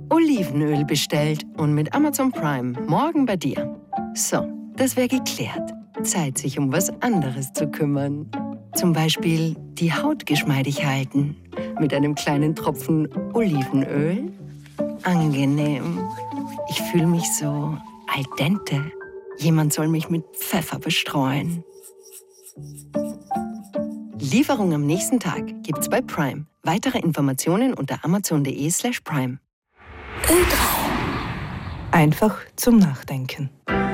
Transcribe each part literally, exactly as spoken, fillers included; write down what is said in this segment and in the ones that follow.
Olivenöl bestellt und mit Amazon Prime morgen bei dir. So, das wäre geklärt. Zeit, sich um was anderes zu kümmern. Zum Beispiel die Haut geschmeidig halten. Mit einem kleinen Tropfen Olivenöl. Angenehm. Ich fühle mich so al dente. Jemand soll mich mit Pfeffer bestreuen. Lieferung am nächsten Tag gibt's bei Prime. Weitere Informationen unter amazon.de slash prime. Ö drei. Einfach zum Nachdenken.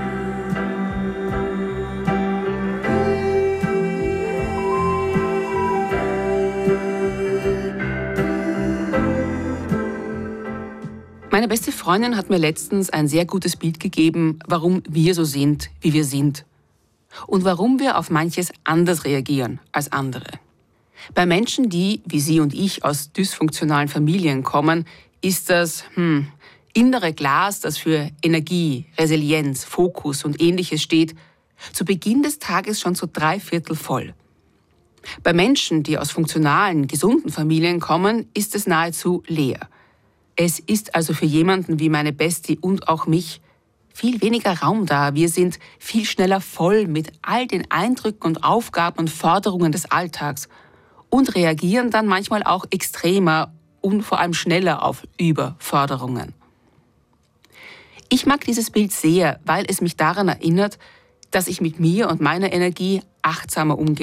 Meine beste Freundin hat mir letztens ein sehr gutes Bild gegeben, warum wir so sind, wie wir sind. Und warum wir auf manches anders reagieren als andere. Bei Menschen, die, wie Sie und ich, aus dysfunktionalen Familien kommen, ist das hm, innere Glas, das für Energie, Resilienz, Fokus und Ähnliches steht, zu Beginn des Tages schon zu drei Viertel voll. Bei Menschen, die aus funktionalen, gesunden Familien kommen, ist es nahezu leer. Es ist also für jemanden wie meine Bestie und auch mich viel weniger Raum da. Wir sind viel schneller voll mit all den Eindrücken und Aufgaben und Forderungen des Alltags und reagieren dann manchmal auch extremer und vor allem schneller auf Überforderungen. Ich mag dieses Bild sehr, weil es mich daran erinnert, dass ich mit mir und meiner Energie achtsamer umgehe.